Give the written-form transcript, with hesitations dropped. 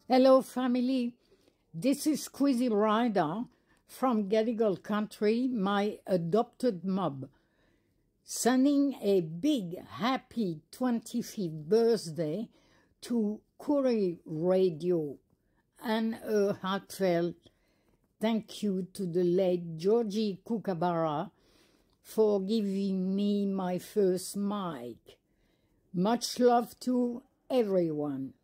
Hello, family. This is Squeezy Rider from Gadigal Country, my adopted mob, sending a big happy 25th birthday to Koori Radio and a heartfelt thank you to the late Georgie Kookaburra for giving me my first mic. Much love to everyone.